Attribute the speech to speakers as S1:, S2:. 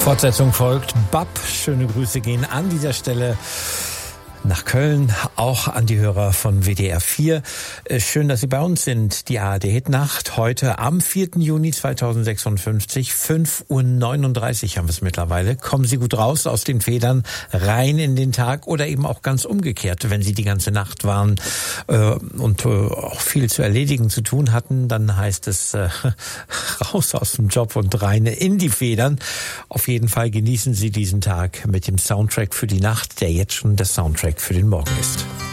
S1: Fortsetzung folgt. BAP, schöne Grüße gehen an dieser Stelle nach Köln, auch an die Hörer von WDR 4. Schön, dass Sie bei uns sind. Die ARD-Hitnacht heute am 4. Juni 2056, 5:39 Uhr haben wir es mittlerweile. Kommen Sie gut raus aus den Federn, rein in den Tag oder eben auch ganz umgekehrt. Wenn Sie die ganze Nacht waren und auch viel zu erledigen zu tun hatten, dann heißt es raus aus dem Job und rein in die Federn. Auf jeden Fall genießen Sie diesen Tag mit dem Soundtrack für die Nacht, der jetzt schon der Soundtrack für den Morgen ist.